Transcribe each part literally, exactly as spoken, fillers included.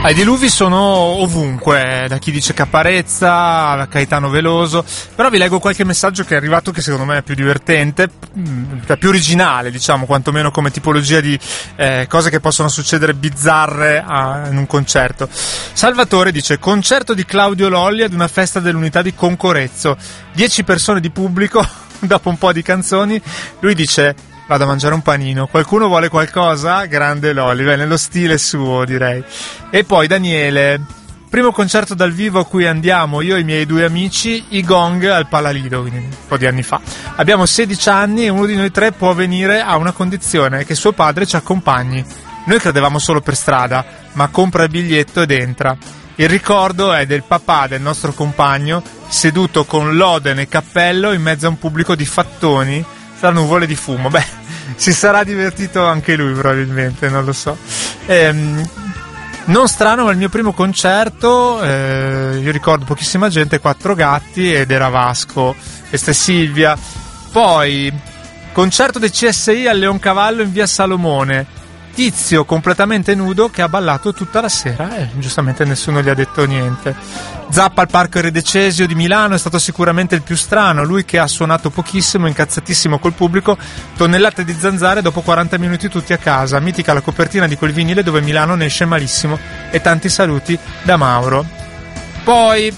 I diluvi sono ovunque, da chi dice Caparezza a Caetano Veloso, però vi leggo qualche messaggio che è arrivato che secondo me è più divertente, più originale, diciamo, quantomeno come tipologia di eh, cose che possono succedere bizzarre a, in un concerto. Salvatore dice: concerto di Claudio Lolli ad una festa dell'Unità di Concorezzo, dieci persone di pubblico, dopo un po' di canzoni, lui dice: vado a mangiare un panino, qualcuno vuole qualcosa? Grande Lolli, beh, nello stile suo, direi. E poi Daniele: primo concerto dal vivo a cui andiamo io e i miei due amici, i Gong al Palalido, quindi un po' di anni fa. Abbiamo sedici anni e uno di noi tre può venire a una condizione: che suo padre ci accompagni. Noi credevamo solo per strada, ma compra il biglietto ed entra. Il ricordo è del papà del nostro compagno seduto con lode nel cappello in mezzo a un pubblico di fattoni tra nuvole di fumo. Beh, si sarà divertito anche lui probabilmente, non lo so. Ehm, non strano, ma il mio primo concerto, eh, io ricordo pochissima gente, quattro gatti ed era Vasco, questa è Silvia. Poi concerto del C S I al Leoncavallo in via Salomone, tizio completamente nudo che ha ballato tutta la sera e giustamente nessuno gli ha detto niente. Zappa al Parco Eredecesio di Milano è stato sicuramente il più strano, lui che ha suonato pochissimo, incazzatissimo col pubblico, tonnellate di zanzare dopo quaranta minuti tutti a casa, mitica la copertina di quel vinile dove Milano ne esce malissimo, e tanti saluti da Mauro. Poi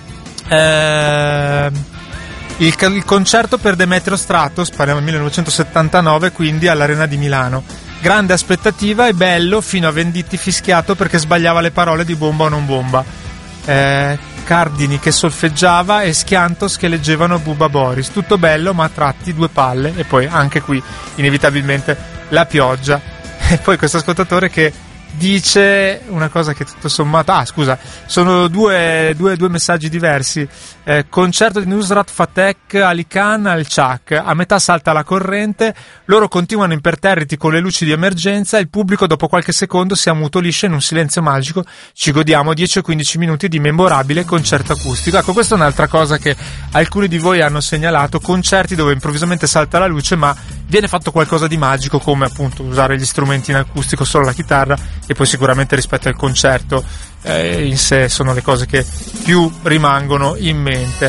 eh, il, il concerto per Demetrio Stratos, parliamo del millenovecentosettantanove, quindi all'Arena di Milano. Grande aspettativa e bello fino a Venditti fischiato perché sbagliava le parole di bomba o non bomba. Eh, Cardini che solfeggiava e Schiantos che leggevano Bubba Boris. Tutto bello, ma a tratti due palle. E poi anche qui inevitabilmente la pioggia. E poi questo ascoltatore che dice una cosa che tutto sommato... Ah, scusa, sono due, due, due messaggi diversi. Eh, concerto di Nusrat Fatek Ali Khan al Chak. A metà salta la corrente, loro continuano imperterriti con le luci di emergenza, il pubblico dopo qualche secondo si ammutolisce in un silenzio magico. Ci godiamo dieci o quindici minuti di memorabile concerto acustico. Ecco, questa è un'altra cosa che alcuni di voi hanno segnalato, concerti dove improvvisamente salta la luce ma viene fatto qualcosa di magico, come appunto usare gli strumenti in acustico, solo la chitarra, e poi sicuramente rispetto al concerto eh, in sé sono le cose che più rimangono in mente.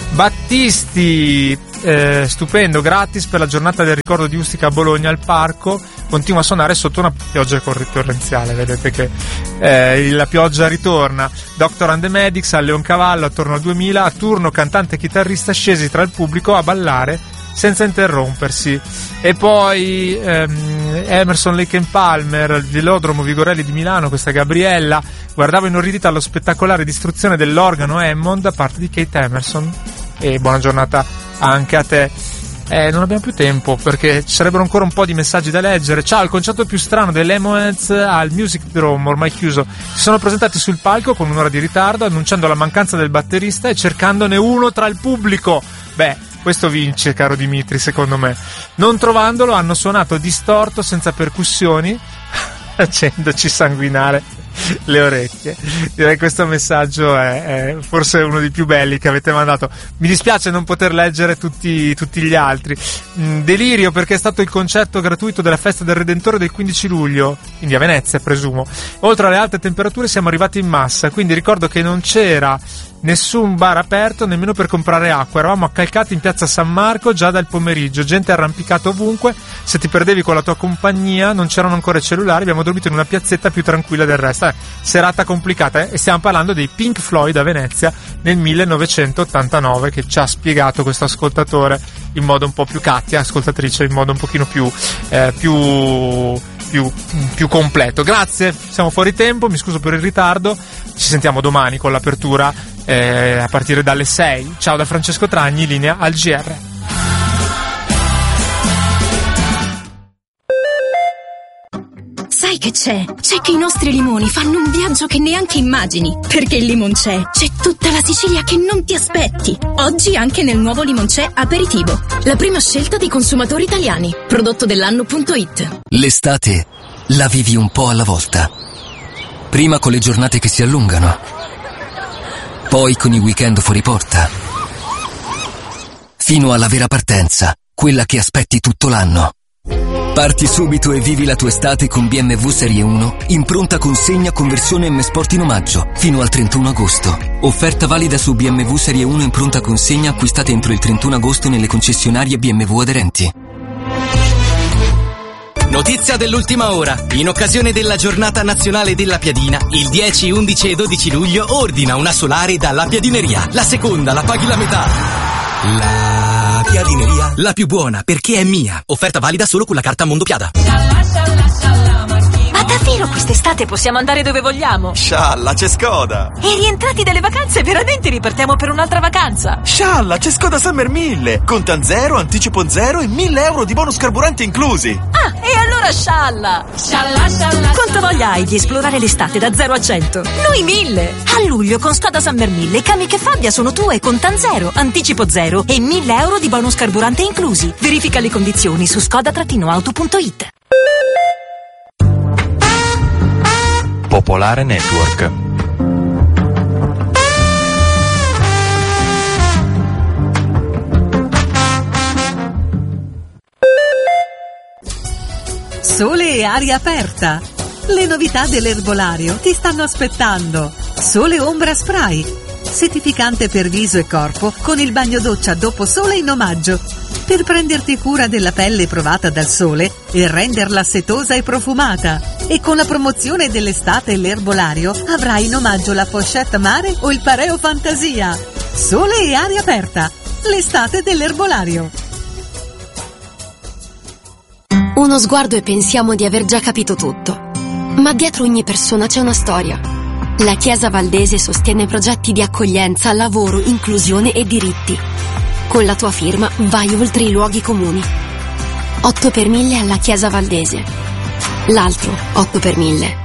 Battisti, eh, stupendo, gratis per la giornata del ricordo di Ustica a Bologna al parco, continua a suonare sotto una pioggia torrenziale, vedete che eh, la pioggia ritorna. Doctor and the Medics al Leoncavallo attorno al duemila, a turno cantante e chitarrista scesi tra il pubblico a ballare senza interrompersi. E poi ehm, Emerson Lake and Palmer al Velodromo Vigorelli di Milano, questa Gabriella: guardavo inorridita allo spettacolare distruzione dell'organo Hammond da parte di Kate Emerson. E buona giornata anche a te. Eh, non abbiamo più tempo perché ci sarebbero ancora un po' di messaggi da leggere. Ciao, il concerto più strano delle Lemonheads al Music Dome, ormai chiuso. Si sono presentati sul palco con un'ora di ritardo, annunciando la mancanza del batterista e cercandone uno tra il pubblico. Beh, questo vince, caro Dimitri, secondo me. Non trovandolo hanno suonato distorto, senza percussioni, facendoci sanguinare le orecchie. Direi che questo messaggio è, è forse uno dei più belli che avete mandato. Mi dispiace non poter leggere tutti, tutti gli altri. Mm, delirio perché è stato il concerto gratuito della Festa del Redentore del quindici luglio, quindi a Venezia presumo. Oltre alle alte temperature siamo arrivati in massa, quindi ricordo che non c'era nessun bar aperto nemmeno per comprare acqua. Eravamo accalcati in piazza San Marco già dal pomeriggio, gente arrampicata ovunque. Se ti perdevi con la tua compagnia non c'erano ancora i cellulari, abbiamo dormito in una piazzetta più tranquilla del resto. Eh, serata complicata, eh? E stiamo parlando dei Pink Floyd a Venezia nel millenovecentottantanove, che ci ha spiegato questo ascoltatore in modo un po' più Katia, ascoltatrice, in modo un pochino più eh, più Più, più completo. Grazie, siamo fuori tempo, mi scuso per il ritardo, ci sentiamo domani con l'apertura eh, a partire dalle sei. Ciao da Francesco Tragni, linea al G R. Sai che c'è? C'è che i nostri limoni fanno un viaggio che neanche immagini. Perché il Limoncè c'è tutta la Sicilia che non ti aspetti. Oggi anche nel nuovo Limoncè Aperitivo. La prima scelta dei consumatori italiani. Prodotto dell'anno punto it. L'estate la vivi un po' alla volta. Prima con le giornate che si allungano. Poi con i weekend fuori porta. Fino alla vera partenza, quella che aspetti tutto l'anno. Parti subito e vivi la tua estate con B M W Serie uno in pronta consegna con versione M Sport in omaggio fino al trentuno agosto. Offerta valida su B M W Serie uno in pronta consegna acquistate entro il trentuno agosto nelle concessionarie B M W aderenti. Notizia dell'ultima ora. In occasione della giornata nazionale della piadina, il dieci, undici e dodici luglio ordina una solare dalla Piadineria. La seconda la paghi la metà. La Piadineria, la più buona perché è mia. Offerta valida solo con la carta Mondopiada. Ma davvero quest'estate possiamo andare dove vogliamo? Scialla, c'è Skoda! E rientrati dalle vacanze veramente ripartiamo per un'altra vacanza? Scialla, c'è Skoda Summer mille! Contan zero, anticipo zero e mille euro di bonus carburante inclusi! Ah, e allora scialla! Scialla, scialla! Quanta voglia hai di esplorare l'estate da zero a cento? Noi mille! A luglio con Skoda Summer mille, Kamiq e Fabia sono tue, contan zero, anticipo zero e mille euro di bonus carburante inclusi. Verifica le condizioni su skoda auto punto it. Popolare Network. Sole e aria aperta. Le novità dell'erbolario ti stanno aspettando. Sole Ombra Spray, settificante per viso e corpo con il bagno doccia dopo sole in omaggio, per prenderti cura della pelle provata dal sole e renderla setosa e profumata. E con la promozione dell'estate l'erbolario avrai in omaggio la pochette mare o il pareo fantasia. Sole e aria aperta, l'estate dell'erbolario. Uno sguardo e pensiamo di aver già capito tutto. Ma dietro ogni persona c'è una storia. La Chiesa Valdese sostiene progetti di accoglienza, lavoro, inclusione e diritti. Con la tua firma vai oltre i luoghi comuni. otto per mille alla Chiesa Valdese. L'altro otto per mille.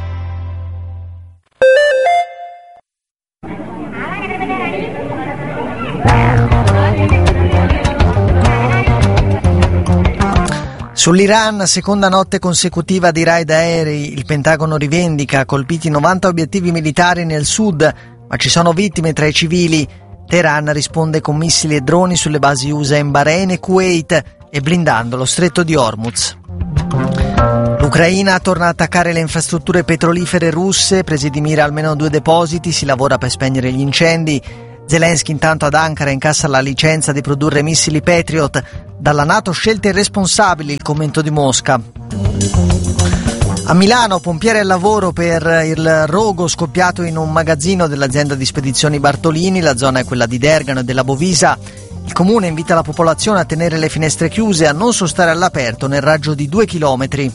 Sull'Iran, seconda notte consecutiva di raid aerei, il Pentagono rivendica colpiti novanta obiettivi militari nel sud, ma ci sono vittime tra i civili. Teheran risponde con missili e droni sulle basi U S A in Bahrain e Kuwait e blindando lo stretto di Hormuz. L'Ucraina torna a attaccare le infrastrutture petrolifere russe, presi di mira almeno due depositi, si lavora per spegnere gli incendi. Zelensky intanto ad Ankara incassa la licenza di produrre missili Patriot. Dalla NATO scelte irresponsabili, il commento di Mosca. A Milano, pompieri al lavoro per il rogo scoppiato in un magazzino dell'azienda di spedizioni Bartolini, la zona è quella di Dergano e della Bovisa. Il comune invita la popolazione a tenere le finestre chiuse e a non sostare all'aperto nel raggio di due chilometri.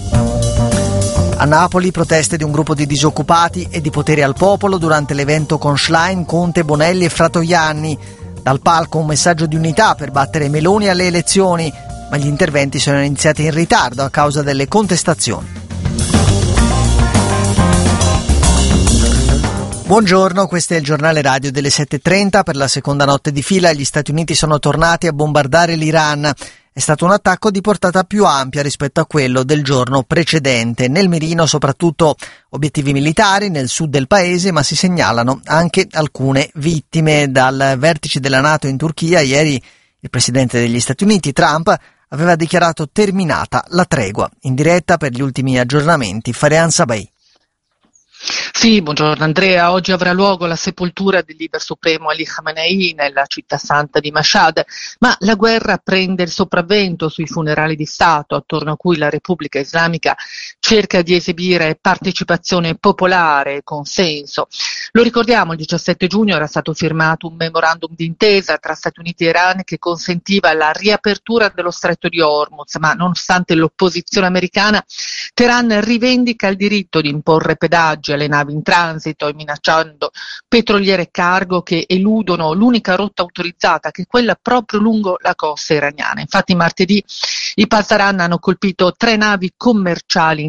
A Napoli, proteste di un gruppo di disoccupati e di Potere al Popolo durante l'evento con Schlein, Conte, Bonelli e Fratoianni. Dal palco un messaggio di unità per battere Meloni alle elezioni, ma gli interventi sono iniziati in ritardo a causa delle contestazioni. Buongiorno, questo è il giornale radio delle sette e trenta. Per la seconda notte di fila gli Stati Uniti sono tornati a bombardare l'Iran. È stato un attacco di portata più ampia rispetto a quello del giorno precedente. Nel mirino soprattutto obiettivi militari nel sud del paese, ma si segnalano anche alcune vittime. Dal vertice della NATO in Turchia ieri il presidente degli Stati Uniti, Trump, aveva dichiarato terminata la tregua. In diretta per gli ultimi aggiornamenti, Farehan Sabay. Sì, buongiorno Andrea. Oggi avrà luogo la sepoltura del leader supremo Ali Khamenei nella città santa di Mashhad, ma la guerra prende il sopravvento sui funerali di Stato, attorno a cui la Repubblica Islamica cerca di esibire partecipazione popolare e consenso. Lo ricordiamo, il diciassette giugno era stato firmato un memorandum d'intesa tra Stati Uniti e Iran che consentiva la riapertura dello stretto di Hormuz, ma nonostante l'opposizione americana, Teheran rivendica il diritto di imporre pedaggi alle navi in transito e minacciando petroliere e cargo che eludono l'unica rotta autorizzata, che è quella proprio lungo la costa iraniana. Infatti martedì i Pasdaran hanno colpito tre navi commerciali in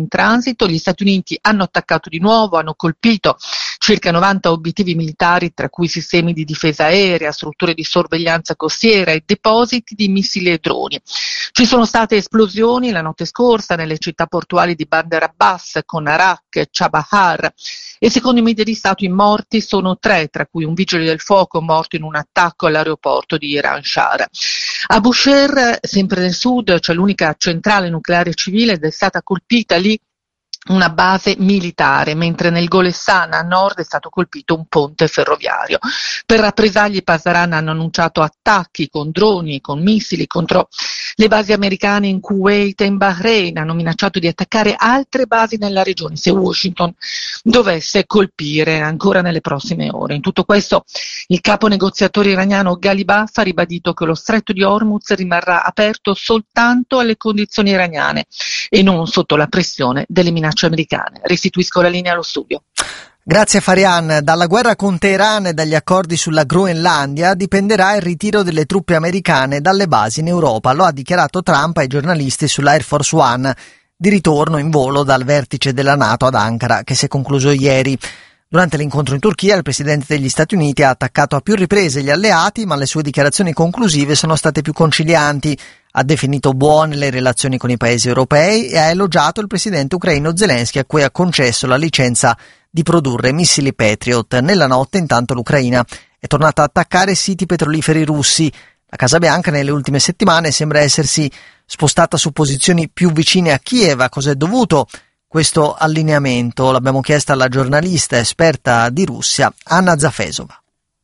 in transito. Gli Stati Uniti hanno attaccato di nuovo, hanno colpito circa novanta obiettivi militari, tra cui sistemi di difesa aerea, strutture di sorveglianza costiera e depositi di missili e droni. Ci sono state esplosioni la notte scorsa nelle città portuali di Bandar Abbas, Konarak e Chabahar, e secondo i media di Stato i morti sono tre, tra cui un vigile del fuoco morto in un attacco all'aeroporto di Iran Shara. A Bushehr, sempre nel sud, c'è l'unica centrale nucleare civile ed è stata colpita lì una base militare, mentre nel Golestan a nord è stato colpito un ponte ferroviario. Per rappresaglie i Pasaran hanno annunciato attacchi con droni, con missili contro le basi americane in Kuwait e in Bahrain, hanno minacciato di attaccare altre basi nella regione se Washington dovesse colpire ancora nelle prossime ore. In tutto questo il capo negoziatore iraniano Ghalibaf ha ribadito che lo stretto di Hormuz rimarrà aperto soltanto alle condizioni iraniane e non sotto la pressione delle minacce americane. Restituisco la linea allo studio. Grazie Farian. Dalla guerra con Teheran e dagli accordi sulla Groenlandia dipenderà il ritiro delle truppe americane dalle basi in Europa. Lo ha dichiarato Trump ai giornalisti sulla Air Force One, di ritorno in volo dal vertice della NATO ad Ankara, che si è concluso ieri. Durante l'incontro in Turchia il presidente degli Stati Uniti ha attaccato a più riprese gli alleati, ma le sue dichiarazioni conclusive sono state più concilianti. Ha definito buone le relazioni con i paesi europei e ha elogiato il presidente ucraino Zelensky, a cui ha concesso la licenza di produrre missili Patriot. Nella notte, intanto, l'Ucraina è tornata a attaccare siti petroliferi russi. La Casa Bianca nelle ultime settimane sembra essersi spostata su posizioni più vicine a Kiev. A cosa è dovuto questo allineamento? L'abbiamo chiesto alla giornalista esperta di Russia, Anna Zafesova.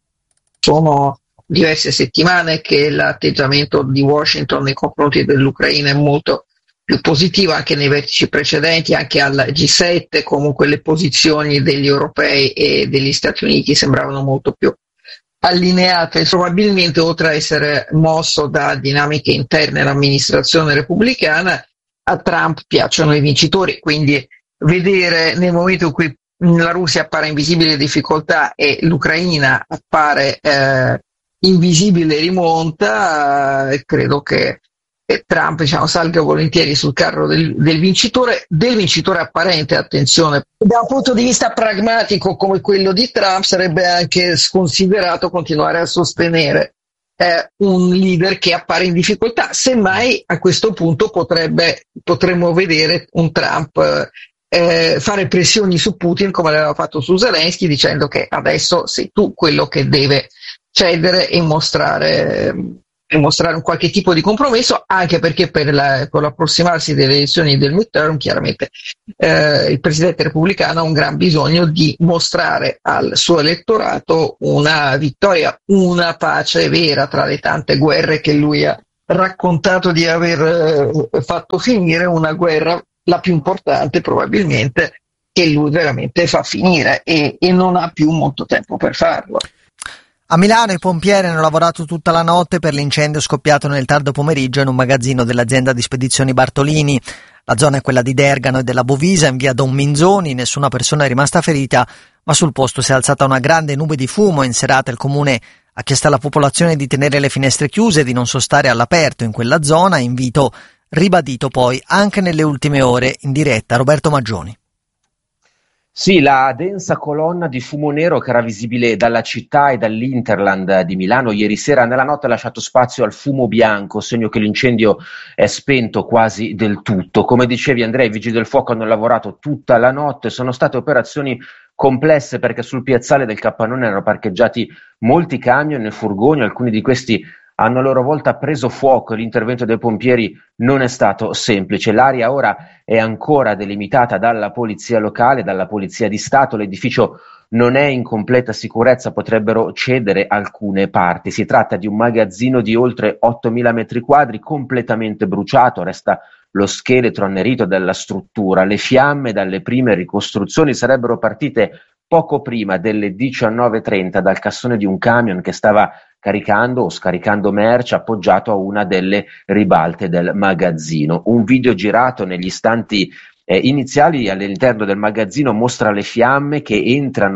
Sono diverse settimane che l'atteggiamento di Washington nei confronti dell'Ucraina è molto più positivo, anche nei vertici precedenti, anche al G sette, comunque le posizioni degli europei e degli Stati Uniti sembravano molto più allineate. Probabilmente, oltre a essere mosso da dinamiche interne all'amministrazione repubblicana, a Trump piacciono i vincitori, quindi vedere nel momento in cui la Russia appare in visibile difficoltà e l'Ucraina appare eh, invisibile rimonta, eh, credo che eh, Trump diciamo, salga volentieri sul carro del, del vincitore, del vincitore apparente, attenzione. Da un punto di vista pragmatico come quello di Trump sarebbe anche sconsiderato continuare a sostenere eh, un leader che appare in difficoltà, semmai a questo punto potrebbe, potremmo vedere un Trump eh, fare pressioni su Putin come l'aveva fatto su Zelensky, dicendo che adesso sei tu quello che deve cedere e mostrare, e mostrare un qualche tipo di compromesso, anche perché per, la, per l'approssimarsi delle elezioni del midterm chiaramente eh, il presidente repubblicano ha un gran bisogno di mostrare al suo elettorato una vittoria, una pace vera tra le tante guerre che lui ha raccontato di aver eh, fatto finire, una guerra, la più importante probabilmente, che lui veramente fa finire e, e non ha più molto tempo per farlo. A Milano i pompieri hanno lavorato tutta la notte per l'incendio scoppiato nel tardo pomeriggio in un magazzino dell'azienda di spedizioni Bartolini. La zona è quella di Dergano e della Bovisa, in via Don Minzoni. Nessuna persona è rimasta ferita, ma sul posto si è alzata una grande nube di fumo. In serata il comune ha chiesto alla popolazione di tenere le finestre chiuse e di non sostare all'aperto in quella zona. Invito ribadito poi anche nelle ultime ore in diretta. Roberto Maggioni. Sì, la densa colonna di fumo nero che era visibile dalla città e dall'Interland di Milano ieri sera nella notte ha lasciato spazio al fumo bianco, segno che l'incendio è spento quasi del tutto. Come dicevi Andrea, i vigili del fuoco hanno lavorato tutta la notte, sono state operazioni complesse perché sul piazzale del Capannone erano parcheggiati molti camion e furgoni, alcuni di questi hanno a loro volta preso fuoco e l'intervento dei pompieri non è stato semplice. L'area ora è ancora delimitata dalla polizia locale, dalla polizia di Stato, l'edificio non è in completa sicurezza, potrebbero cedere alcune parti. Si tratta di un magazzino di oltre ottomila metri quadri completamente bruciato, resta lo scheletro annerito della struttura. Le fiamme dalle prime ricostruzioni sarebbero partite poco prima delle diciannove e trenta dal cassone di un camion che stava caricando o scaricando merce appoggiato a una delle ribalte del magazzino. Un video girato negli istanti eh, iniziali all'interno del magazzino mostra le fiamme che entrano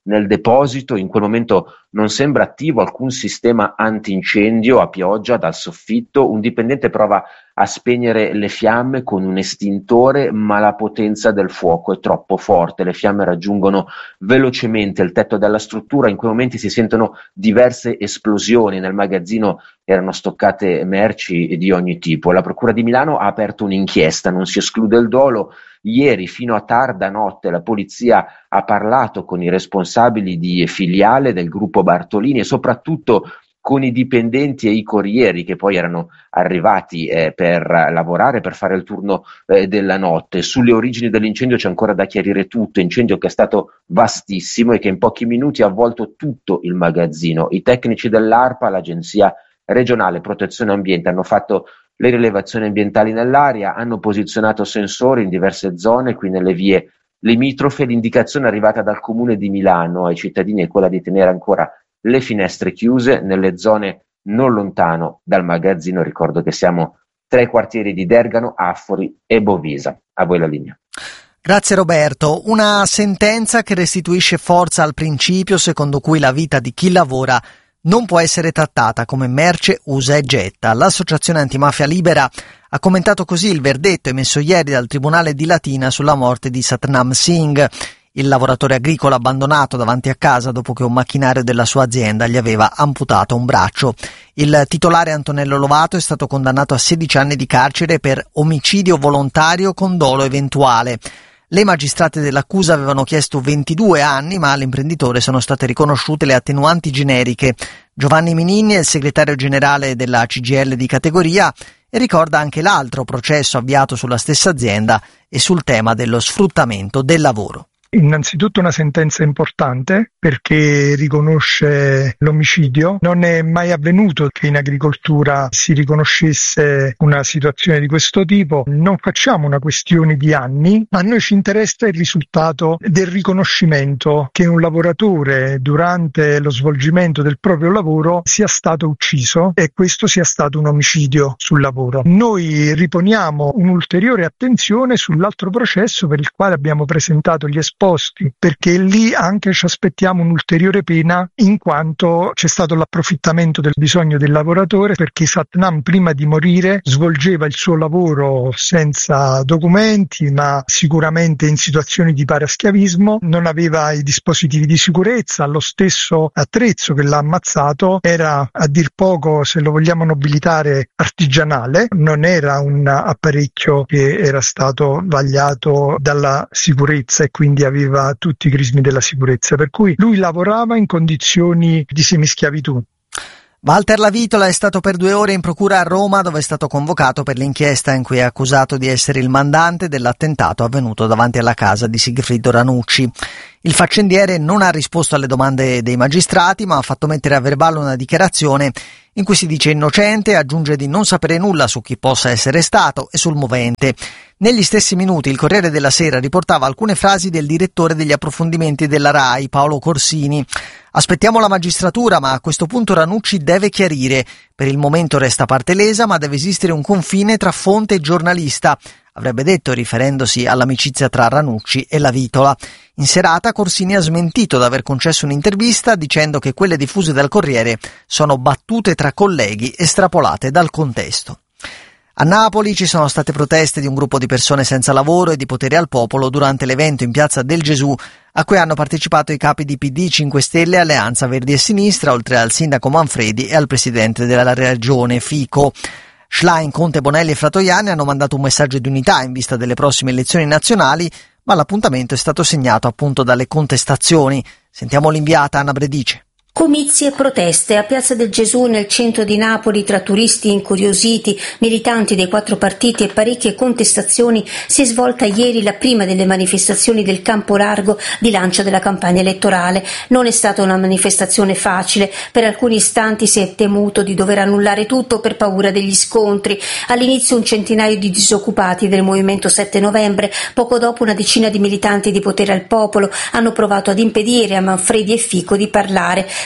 nel deposito. In quel momento non sembra attivo alcun sistema antincendio a pioggia dal soffitto. Un dipendente prova a spegnere le fiamme con un estintore, ma la potenza del fuoco è troppo forte. Le fiamme raggiungono velocemente il tetto della struttura. In quei momenti si sentono diverse esplosioni. Nel magazzino erano stoccate merci di ogni tipo. La Procura di Milano ha aperto un'inchiesta, non si esclude il dolo. Ieri fino a tarda notte la polizia ha parlato con i responsabili di filiale del gruppo Bartolini e soprattutto con i dipendenti e i corrieri che poi erano arrivati eh, per lavorare, per fare il turno eh, della notte. Sulle origini dell'incendio c'è ancora da chiarire tutto, incendio che è stato vastissimo e che in pochi minuti ha avvolto tutto il magazzino. I tecnici dell'ARPA, l'Agenzia Regionale Protezione Ambiente, hanno fatto le rilevazioni ambientali nell'area, hanno posizionato sensori in diverse zone, qui nelle vie limitrofe. L'indicazione arrivata dal Comune di Milano ai cittadini è quella di tenere ancora le finestre chiuse nelle zone non lontano dal magazzino. Ricordo che siamo tra i quartieri di Dergano, Affori e Bovisa. A voi la linea. Grazie Roberto. Una sentenza che restituisce forza al principio secondo cui la vita di chi lavora non può essere trattata come merce usa e getta. L'associazione Antimafia Libera ha commentato così il verdetto emesso ieri dal Tribunale di Latina sulla morte di Satnam Singh, il lavoratore agricolo abbandonato davanti a casa dopo che un macchinario della sua azienda gli aveva amputato un braccio. Il titolare Antonello Lovato è stato condannato a sedici anni di carcere per omicidio volontario con dolo eventuale. Le magistrate dell'accusa avevano chiesto ventidue anni, ma all'imprenditore sono state riconosciute le attenuanti generiche. Giovanni Mininni è il segretario generale della C G I L di categoria e ricorda anche l'altro processo avviato sulla stessa azienda e sul tema dello sfruttamento del lavoro. Innanzitutto una sentenza importante perché riconosce l'omicidio. Non è mai avvenuto che in agricoltura si riconoscesse una situazione di questo tipo. Non facciamo una questione di anni, a noi ci interessa il risultato del riconoscimento che un lavoratore durante lo svolgimento del proprio lavoro sia stato ucciso e questo sia stato un omicidio sul lavoro. Noi riponiamo un'ulteriore attenzione sull'altro processo per il quale abbiamo presentato gli esposti, perché lì anche ci aspettiamo un'ulteriore pena in quanto c'è stato l'approfittamento del bisogno del lavoratore, perché Satnam prima di morire svolgeva il suo lavoro senza documenti ma sicuramente in situazioni di paraschiavismo, non aveva i dispositivi di sicurezza, lo stesso attrezzo che l'ha ammazzato era a dir poco, se lo vogliamo nobilitare, artigianale, non era un apparecchio che era stato vagliato dalla sicurezza e quindi aveva tutti i crismi della sicurezza, per cui lui lavorava in condizioni di semischiavitù. Walter Lavitola è stato per due ore in procura a Roma, dove è stato convocato per l'inchiesta in cui è accusato di essere il mandante dell'attentato avvenuto davanti alla casa di Sigfrido Ranucci. Il faccendiere non ha risposto alle domande dei magistrati, ma ha fatto mettere a verbale una dichiarazione in cui si dice innocente e aggiunge di non sapere nulla su chi possa essere stato e sul movente. Negli stessi minuti il Corriere della Sera riportava alcune frasi del direttore degli approfondimenti della RAI, Paolo Corsini. Aspettiamo la magistratura, ma a questo punto Ranucci deve chiarire. Per il momento resta parte lesa, ma deve esistere un confine tra fonte e giornalista, avrebbe detto riferendosi all'amicizia tra Ranucci e Lavitola. In serata Corsini ha smentito di aver concesso un'intervista dicendo che quelle diffuse dal Corriere sono battute tra colleghi estrapolate dal contesto. A Napoli ci sono state proteste di un gruppo di persone senza lavoro e di potere al popolo durante l'evento in Piazza del Gesù a cui hanno partecipato i capi di P D, cinque Stelle e Alleanza Verdi e Sinistra, oltre al sindaco Manfredi e al presidente della regione Fico. Schlein, Conte, Bonelli e Fratoianni hanno mandato un messaggio di unità in vista delle prossime elezioni nazionali, ma l'appuntamento è stato segnato appunto dalle contestazioni. Sentiamo l'inviata Anna Bredice. Comizi e proteste a Piazza del Gesù nel centro di Napoli tra turisti incuriositi, militanti dei quattro partiti e parecchie contestazioni si è svolta ieri la prima delle manifestazioni del campo largo di lancio della campagna elettorale. Non è stata una manifestazione facile, per alcuni istanti si è temuto di dover annullare tutto per paura degli scontri. All'inizio un centinaio di disoccupati del movimento sette novembre, poco dopo una decina di militanti di Potere al Popolo hanno provato ad impedire a Manfredi e Fico di parlare.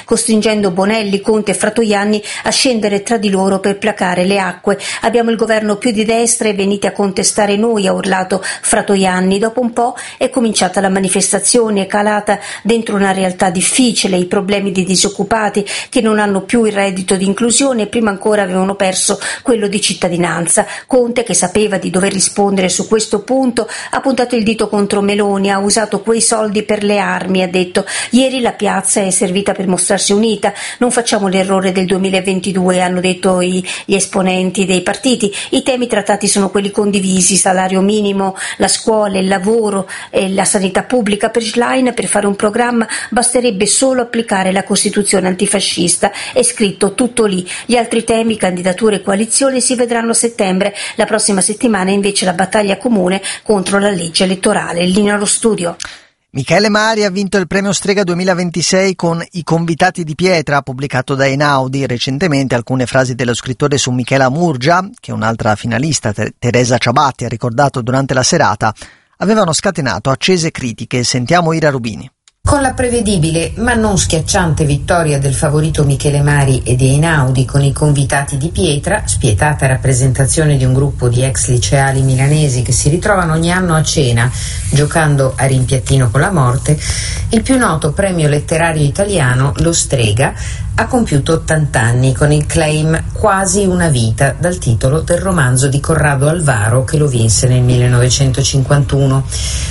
costringendo Bonelli, Conte e Fratoianni a scendere tra di loro per placare le acque. Abbiamo il governo più di destra e venite a contestare noi, ha urlato Fratoianni. Dopo un po' è cominciata la manifestazione, è calata dentro una realtà difficile, i problemi dei disoccupati che non hanno più il reddito di inclusione e prima ancora avevano perso quello di cittadinanza. Conte, che sapeva di dover rispondere su questo punto, ha puntato il dito contro Meloni, ha usato quei soldi per le armi, ha detto. Ieri la piazza è servita per mostrarsi unita, non facciamo l'errore del duemilaventidue, hanno detto i, gli esponenti dei partiti. I temi trattati sono quelli condivisi, salario minimo, la scuola, il lavoro e la sanità pubblica. Per Schlein, per fare un programma basterebbe solo applicare la Costituzione antifascista, è scritto tutto lì. Gli altri temi, candidature e coalizioni, si vedranno a settembre. La prossima settimana invece la battaglia comune contro la legge elettorale. Linea allo studio. Michele Mari ha vinto il premio Strega duemilaventisei con I convitati di pietra, pubblicato da Einaudi. Recentemente alcune frasi dello scrittore su Michela Murgia, che un'altra finalista, Teresa Ciabatti, ha ricordato durante la serata, avevano scatenato accese critiche. Sentiamo Ira Rubini. Con la prevedibile ma non schiacciante vittoria del favorito Michele Mari e di Einaudi con I convitati di pietra, spietata rappresentazione di un gruppo di ex liceali milanesi che si ritrovano ogni anno a cena giocando a rimpiattino con la morte, il più noto premio letterario italiano, lo Strega, ha compiuto ottanta anni con il claim Quasi una vita, dal titolo del romanzo di Corrado Alvaro che lo vinse nel millenovecentocinquantuno.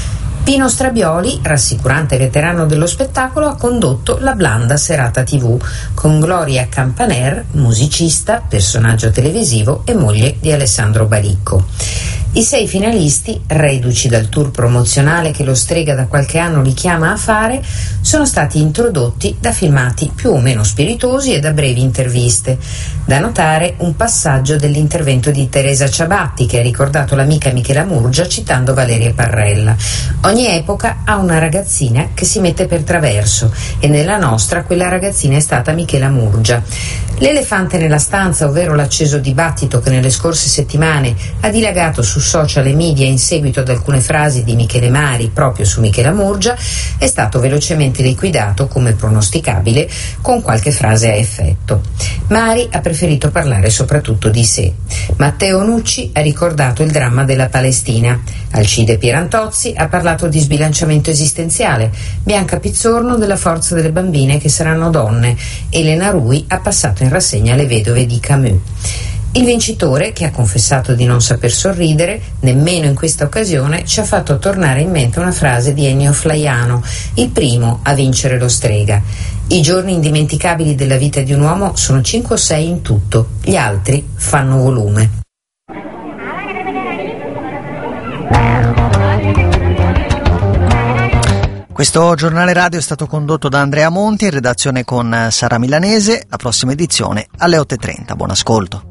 Pino Strabioli, rassicurante veterano dello spettacolo, ha condotto la blanda serata tivù con Gloria Campaner, musicista, personaggio televisivo e moglie di Alessandro Baricco. I sei finalisti, reduci dal tour promozionale che lo Strega da qualche anno li chiama a fare, sono stati introdotti da filmati più o meno spiritosi e da brevi interviste. Da notare un passaggio dell'intervento di Teresa Ciabatti, che ha ricordato l'amica Michela Murgia citando Valeria Parrella. Ogni epoca ha una ragazzina che si mette per traverso e nella nostra quella ragazzina è stata Michela Murgia. L'elefante nella stanza, ovvero l'acceso dibattito che nelle scorse settimane ha dilagato su social e media in seguito ad alcune frasi di Michele Mari proprio su Michela Murgia, è stato velocemente liquidato come pronosticabile con qualche frase a effetto. Mari ha preferito parlare soprattutto di sé. Matteo Nucci ha ricordato il dramma della Palestina. Alcide Pierantozzi ha parlato di sbilanciamento esistenziale. Bianca Pizzorno della forza delle bambine che saranno donne. Elena Rui ha passato in rassegna Le vedove di Camus. Il vincitore, che ha confessato di non saper sorridere, nemmeno in questa occasione, ci ha fatto tornare in mente una frase di Ennio Flaiano, il primo a vincere lo Strega. I giorni indimenticabili della vita di un uomo sono cinque o sei in tutto, gli altri fanno volume. Questo giornale radio è stato condotto da Andrea Monti, in redazione con Sara Milanese. La prossima edizione alle otto e trenta. Buon ascolto.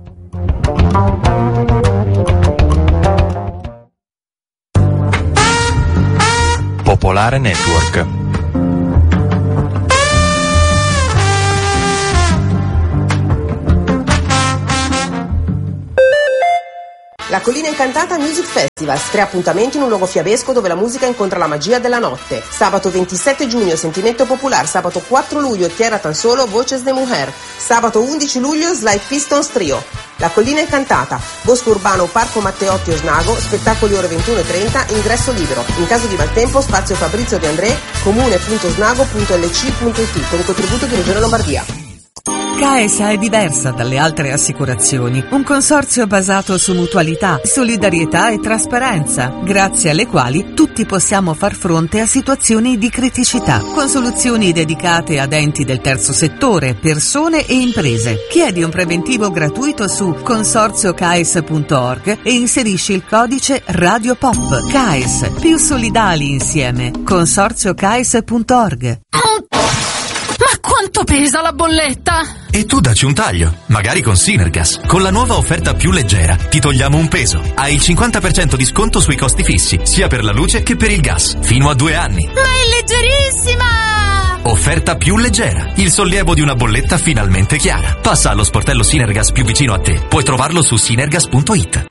Popolare Network. La Collina Incantata Music Festival, tre appuntamenti in un luogo fiabesco dove la musica incontra la magia della notte. Sabato ventisette giugno Sentimento Popular, sabato quattro luglio Tierra Tan Solo, Voces de Mujer, sabato undici luglio Slide Pistons Trio. La Collina Incantata, Bosco Urbano, Parco Matteotti Osnago, spettacoli ore ventuno e trenta, ingresso libero. In caso di maltempo, spazio Fabrizio De André, comune punto osnago punto l c punto i t, con il contributo di Regione Lombardia. Caesa è diversa dalle altre assicurazioni, un consorzio basato su mutualità, solidarietà e trasparenza, grazie alle quali tutti possiamo far fronte a situazioni di criticità, con soluzioni dedicate ad enti del terzo settore, persone e imprese. Chiedi un preventivo gratuito su consorzio caes punto org e inserisci il codice Radio Pop. Caes, più solidali insieme. consorzio caes punto org. Ma quanto pesa la bolletta? E tu dacci un taglio, magari con Sinergas. Con la nuova offerta più leggera ti togliamo un peso. Hai il cinquanta per cento di sconto sui costi fissi, sia per la luce che per il gas, fino a due anni. Ma è leggerissima! Offerta più leggera, il sollievo di una bolletta finalmente chiara. Passa allo sportello Sinergas più vicino a te. Puoi trovarlo su sinergas punto it.